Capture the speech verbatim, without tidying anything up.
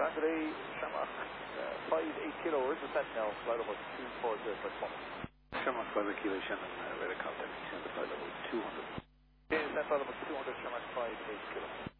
Saturday, Shamrock uh, five eight kilo, where's the Sentinel, flight level two four zero for one. Shamrock five eight kilo, Shannon, uh, radar contact, descend to flight level two hundred. Okay, that's flight level two hundred, Shamrock five eight kilo.